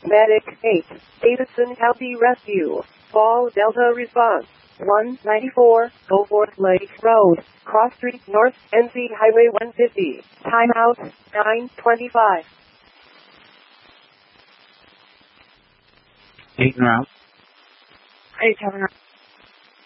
Medic 8, Davidson County Rescue. Fall Delta response. 194, Goforth Lake Road, Cross Street North, NC Highway 150. Timeout, 9:25. 8 en route. 8 en route.